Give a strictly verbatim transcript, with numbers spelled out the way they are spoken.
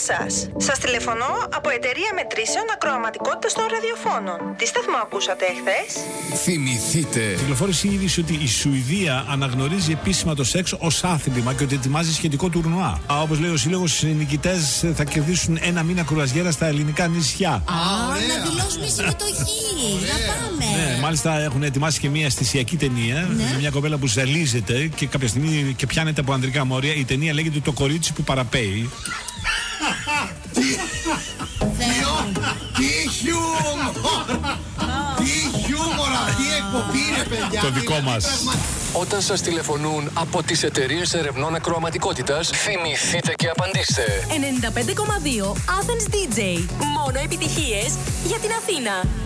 σας. Σας τηλεφωνώ από εταιρεία μετρήσεων ακροαματικότητας των ραδιοφώνων. Τι σταθμό ακούσατε εχθές? Θυμηθείτε. Κυκλοφόρησε η είδηση ότι η Σουηδία αναγνωρίζει επίσημα το σεξ ως άθλημα και ότι ετοιμάζει σχετικό τουρνουά. Όπως λέει ο σύλλογος, οι νικητές θα κερδίσουν ένα μήνα κρουαζιέρα στα ελληνικά νησιά. Α, να δηλώσουμε συμμετοχή. Να πάμε. Ναι, μάλιστα έχουν ετοιμάσει και μια αισθησιακή ταινία. Ναι. Με μια κοπέλα που ζαλίζεται και κάποια στιγμή και πιάνεται από ανδρικά μόρια. Η ταινία λέγεται Το κορίτσι που παραπέει. Τι χιούμορ! Τι χιούμορ αυτή η εκπομπή, ρε παιδιά! Το δικό μας. Όταν σας τηλεφωνούν από τις εταιρείες ερευνών ακροαματικότητας, θυμηθείτε και απαντήστε. ενενήντα πέντε κόμμα δύο Athens ντι τζέι. Μόνο επιτυχίες για την Αθήνα.